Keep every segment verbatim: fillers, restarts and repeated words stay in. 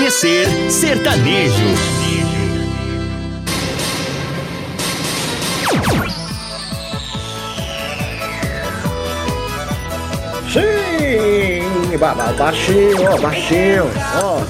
Amanhecer Sertanejo. Sim, ba ba baixinho, ó, baixinho, ó.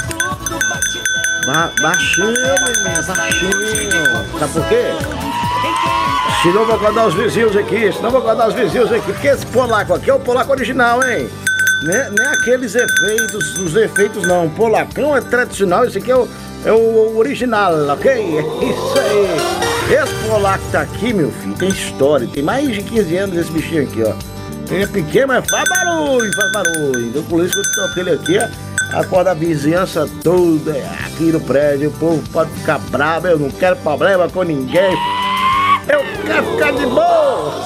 Ba baixinho, menino, baixinho. Sabe por quê? Senão vou acordar os vizinhos aqui, senão vou acordar os vizinhos aqui. Porque esse polaco aqui é o polaco original, hein? Não é, não é aqueles efeitos, os efeitos não. O polacão é tradicional, esse aqui é o, é o original, ok? É isso aí. Esse polaco tá aqui, meu filho, tem história. Tem mais de quinze anos esse bichinho aqui, ó. Ele é pequeno, mas faz barulho, faz barulho. Então por isso que eu toquei ele aqui, ó. Acorda a vizinhança toda aqui no prédio. O povo pode ficar bravo, eu não quero problema com ninguém. Eu quero ficar de boa.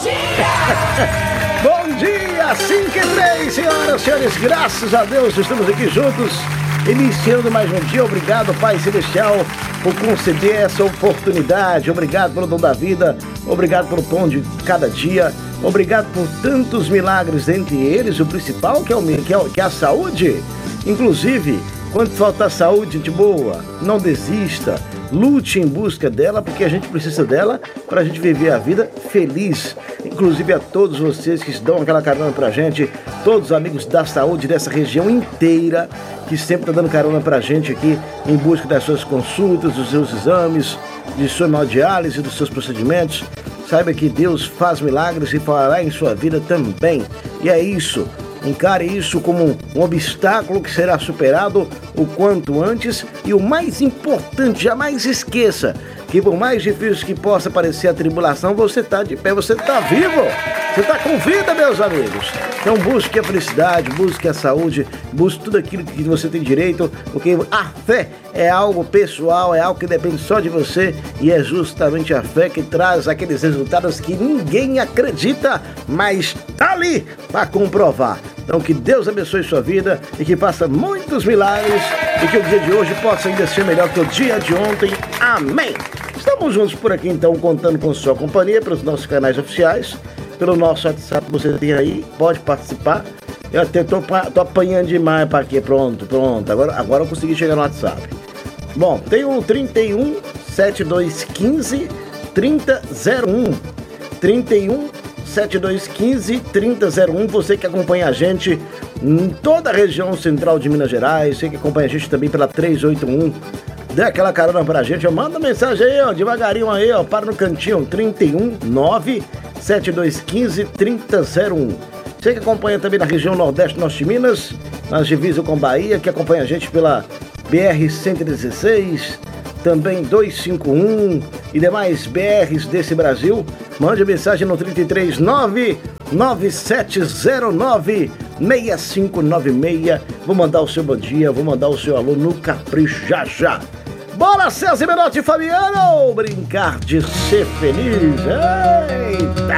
Bom dia, cinco e três, senhoras e senhores. Graças a Deus estamos aqui juntos, iniciando mais um dia. Obrigado, Pai Celestial, por conceder essa oportunidade. Obrigado pelo dom da vida. Obrigado pelo pão de cada dia. Obrigado por tantos milagres, entre eles o principal, que é, o, que é, que é a saúde. Inclusive, quando faltar saúde, de boa, não desista. Lute em busca dela, porque a gente precisa dela para a gente viver a vida feliz. Inclusive a todos vocês que dão aquela carona pra gente, todos os amigos da saúde dessa região inteira, que sempre estão dando carona pra gente aqui em busca das suas consultas, dos seus exames, de sua hemodiálise, dos seus procedimentos. Saiba que Deus faz milagres e fará em sua vida também. E é isso. Encare isso como um obstáculo que será superado o quanto antes. E o mais importante, jamais esqueça que por mais difícil que possa parecer a tribulação, você está de pé, você está vivo, você está com vida, meus amigos. Então busque a felicidade, busque a saúde, busque tudo aquilo que você tem direito, porque a fé é algo pessoal, é algo que depende só de você, e é justamente a fé que traz aqueles resultados que ninguém acredita, mas tá ali para comprovar. Então que Deus abençoe sua vida e que faça muitos milagres e que o dia de hoje possa ainda ser melhor que o dia de ontem. Amém! Estamos juntos por aqui então, contando com sua companhia pelos nossos canais oficiais, pelo nosso WhatsApp que você tem aí, pode participar. Eu até tô, tô apanhando demais para aqui, pronto, pronto, agora, agora eu consegui chegar no WhatsApp. Bom, tem o trinta e um, setenta e dois, quinze, trinta, zero um, trinta e um, setenta e dois, quinze, trinta, zero um, você que acompanha a gente em toda a região central de Minas Gerais, você que acompanha a gente também pela trezentos e oitenta e um, dê aquela carona pra gente, manda mensagem aí, ó, devagarinho aí, ó, para no cantinho, trinta e um, nove, setenta e dois, quinze, trinta, zero um. Você que acompanha também na região nordeste norte de Minas, nas divisas com Bahia, que acompanha a gente pela B R cento e dezesseis, também duzentos e cinquenta e um e demais B Rs desse Brasil, mande mensagem no trinta e três, nove, nove sete zero nove, seis cinco nove seis. Vou mandar o seu bom dia, vou mandar o seu alô no capricho já já. Bora, César Menotti e Fabiano, brincar de ser feliz. Eita!